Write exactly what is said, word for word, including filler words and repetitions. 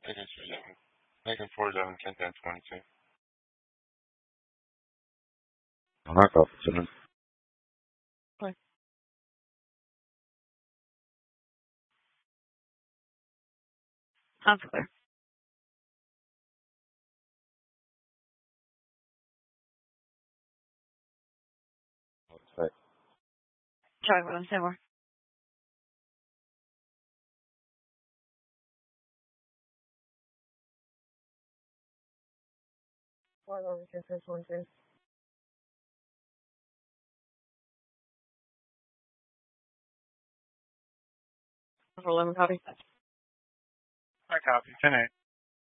Lincoln four eleven. Lincoln four eleven, ten ten twenty-two. Knock off seven. Okay. Sounds clear. Right. Charlie Williams, say more. Four over ten ten twenty-two. For eleven copy. I copy. ten eight.